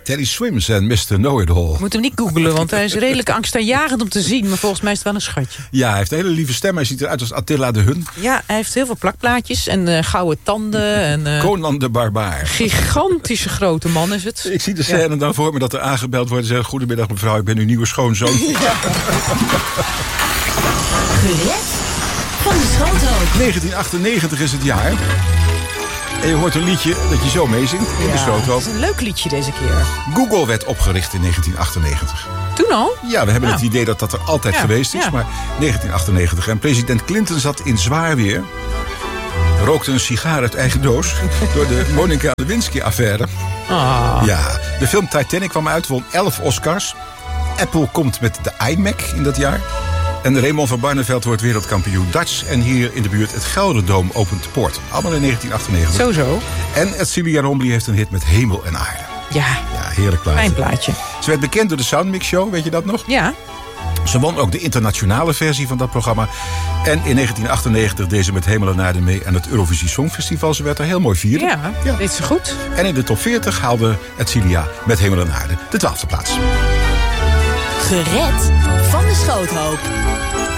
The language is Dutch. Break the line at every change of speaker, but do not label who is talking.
Teddy Swims en Mr. Know-It-All.
Moet hem niet googelen, want hij is redelijk angstaanjagend om te zien. Maar volgens mij is het wel een schatje.
Ja, hij heeft een hele lieve stem. Hij ziet eruit als Attila de Hun.
Ja, hij heeft heel veel plakplaatjes en gouden tanden. En,
Conan de Barbaar.
Gigantische grote man is het.
Ik zie de scène dan voor me dat er aangebeld wordt en zegt: goedemiddag mevrouw, ik ben uw nieuwe schoonzoon.
Ja.
Gered van de Schoothoop.
1998 is het jaar. En je hoort een liedje dat je zo meezingt in de Schoothoop.
Het is een leuk liedje deze keer.
Google werd opgericht in 1998.
Toen al?
Ja, we hebben het idee dat dat er altijd geweest is.
Ja.
Maar 1998. En president Clinton zat in zwaar weer. Rookte een sigaar uit eigen doos. Door de Monica Lewinsky-affaire.
Ah.
Ja, de film Titanic kwam uit, won 11 Oscars. Apple komt met de iMac in dat jaar. En Raymond van Barneveld wordt wereldkampioen darts. En hier in de buurt het Gelderdoom opent de poort. Allemaal in 1998.
Zo.
En Celia Rombly heeft een hit met Hemel en Aarde.
Ja,
Ja, heerlijk plaatje.
fijn plaatje.
Ze werd bekend door de Soundmix Show, weet je dat nog?
Ja.
Ze won ook de internationale versie van dat programma. En in 1998 deed ze met Hemel en Aarde mee aan het Eurovisie Songfestival. Ze werd er heel mooi vierde.
Ja, deed ze goed.
En in de top 40 haalde Celia met Hemel en Aarde de 12e plaats.
Gered van de Schoothoop.